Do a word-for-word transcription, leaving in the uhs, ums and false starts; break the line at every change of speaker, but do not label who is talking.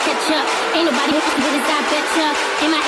catch up. Ain't nobody with his I betcha. In my